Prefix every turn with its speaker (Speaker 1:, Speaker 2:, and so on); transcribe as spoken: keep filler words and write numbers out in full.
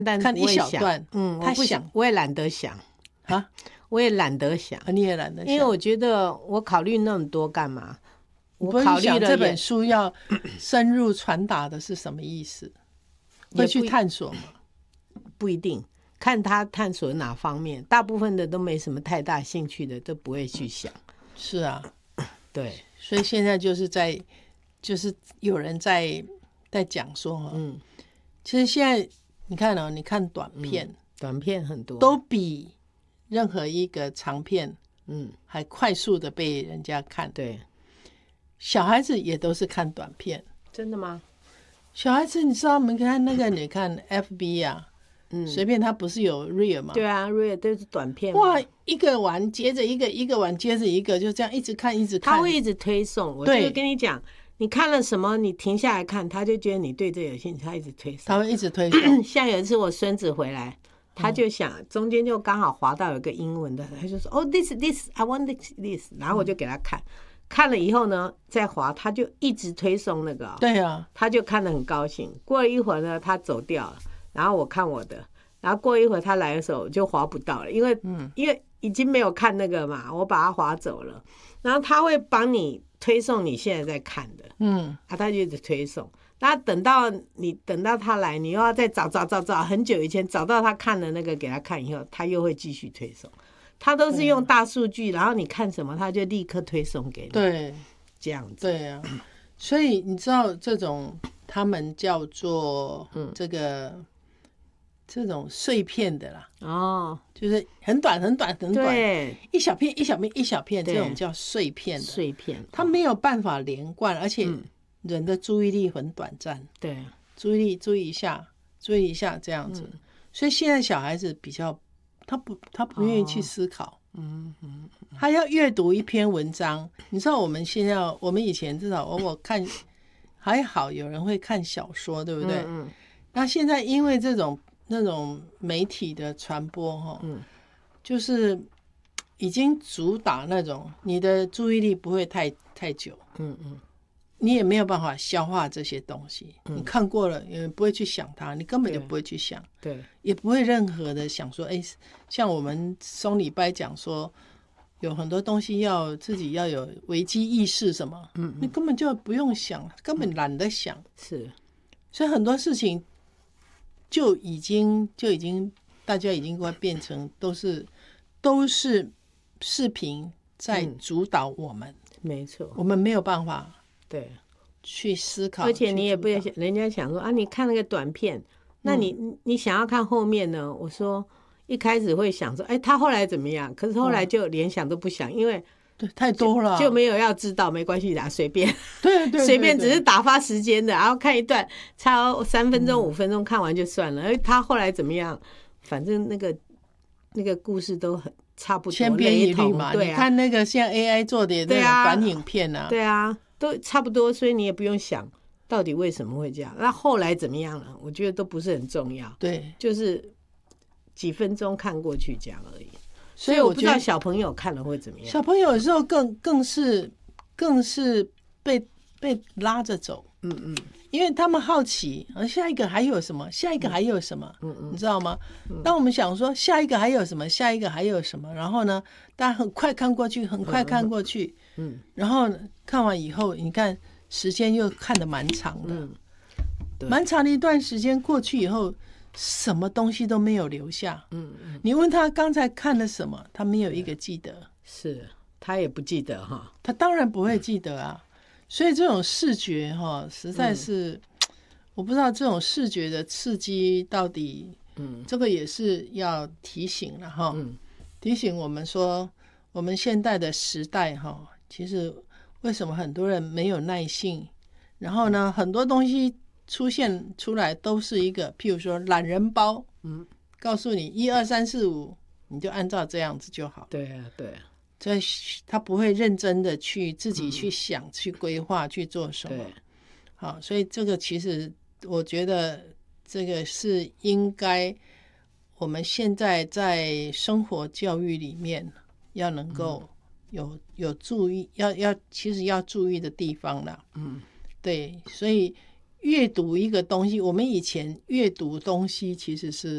Speaker 1: 但
Speaker 2: 看一小
Speaker 1: 不会想
Speaker 2: 段，
Speaker 1: 嗯，我
Speaker 2: 他
Speaker 1: 不想，
Speaker 2: 想
Speaker 1: 我也懒得想，
Speaker 2: 啊，
Speaker 1: 我也懒得想，
Speaker 2: 啊你也懒得想，
Speaker 1: 因为我觉得我考虑那么多干嘛？我
Speaker 2: 你不会去
Speaker 1: 考虑了也
Speaker 2: 想这本书要深入传达的是什么意思，会去探索吗？
Speaker 1: 不一定，看他探索哪方面，大部分的都没什么太大兴趣的，都不会去想。
Speaker 2: 是啊，
Speaker 1: 对，
Speaker 2: 所以现在就是在，就是有人在在讲说，嗯，其实现在你看哦，你看短片，
Speaker 1: 嗯、短片很多
Speaker 2: 都比任何一个长片，
Speaker 1: 嗯，
Speaker 2: 还快速的被人家看。
Speaker 1: 对，
Speaker 2: 小孩子也都是看短片。
Speaker 1: 真的吗？
Speaker 2: 小孩子，你知道，我们看那个，你看 F B 啊，嗯，随便他不是有 Reel 吗？
Speaker 1: 对啊 ，Reel 都是短片。
Speaker 2: 哇，一个完接着一个，一个完接着一个，就这样一直看，一直看。
Speaker 1: 他会一直推送。我就跟你讲，你看了什么，你停下来看，他就觉得你对这有兴趣，他一直推送。
Speaker 2: 他会一直推送。
Speaker 1: 像有一次我孙子回来，他就想、嗯、中间就刚好滑到有个英文的，他就说哦、oh, this this I want this this， 然后我就给他看。嗯，看了以后呢，再滑，他就一直推送那个、哦，
Speaker 2: 对啊，
Speaker 1: 他就看得很高兴。过了一会儿呢，他走掉了，然后我看我的，然后过一会儿他来的时候就滑不到了，因为、嗯、因为已经没有看那个嘛，我把他滑走了。然后他会帮你推送你现在在看的，嗯，啊，他就一直推送。那等到你等到他来，你又要再找找找找，很久以前找到他看的那个给他看以后，他又会继续推送。他都是用大数据，然后你看什么，他就立刻推送给你。
Speaker 2: 对，
Speaker 1: 这样子。
Speaker 2: 对啊，所以你知道这种他们叫做这个、嗯、这种碎片的啦，哦，就是很短很短很短，
Speaker 1: 对，
Speaker 2: 一小片一小片一小片，这种叫碎片的。
Speaker 1: 碎片，
Speaker 2: 它没有办法连贯，而且人的注意力很短暂。
Speaker 1: 对、嗯，
Speaker 2: 注意力注意一下，注意一下这样子。嗯、所以现在小孩子比较。他不，他不愿意去思考。哦、嗯嗯，他要阅读一篇文章。你知道，我们现在，我们以前至少我我看还好，有人会看小说，对不对？嗯。那现在因为这种那种媒体的传播，哈，嗯，就是已经主打那种你的注意力不会太太久。嗯嗯。你也没有办法消化这些东西，嗯、你看过了也不会去想它，你根本就不会去想，对，也不会任何的想说，哎，像我们松礼拜讲说，有很多东西要自己要有危机意识什么，嗯, 嗯，你根本就不用想，根本懒得想，嗯、是，所以很多事情就已经就已经大家已经会变成都是都是视频在主导我们，嗯、没错，我们没有办法。对，去思考，而且你也不要想，人家想说啊，你看那个短片，那你、嗯、你想要看后面呢？我说一开始会想说，哎，他后来怎么样？可是后来就连想都不想，因为对太多了，就没有要知道，没关系的，随便，对对，随便，只是打发时间的，然后看一段，超三分钟、五分钟看完就算了。哎、嗯，他后来怎么样？反正那个那个故事都很差不多，千篇一律嘛。对啊，你看那个像 A I 做的那种短影片啊，对啊。都差不多，所以你也不用想到底为什么会这样。那后来怎么样了？我觉得都不是很重要。对，就是几分钟看过去这样而已。所以我不知道小朋友看了会怎么样。小朋友有时候更更是更是被被拉着走。嗯嗯，因为他们好奇，下一个还有什么？下一个还有什么？嗯嗯，你知道吗？嗯、当我们想说下一个还有什么？下一个还有什么？然后呢，大家很快看过去，很快看过去。嗯，然后看完以后，你看时间又看得蛮长的，嗯，蛮长的一段时间过去以后，什么东西都没有留下。嗯嗯，你问他刚才看了什么，他没有一个记得，是他也不记得哈，他当然不会记得啊。所以这种视觉哈，实在是、嗯、我不知道这种视觉的刺激到底，嗯，这个也是要提醒了哈，嗯，提醒我们说，我们现代的时代哈。其实为什么很多人没有耐性，然后呢很多东西出现出来都是一个譬如说懒人包，嗯，告诉你一二三四五你就按照这样子就好。对啊对啊，所以他不会认真的去自己去想、嗯、去规划去做什么。对，好，所以这个其实我觉得这个是应该我们现在在生活教育里面要能够、嗯有有注意，要要其实要注意的地方啦。嗯，对，所以阅读一个东西，我们以前阅读东西其实是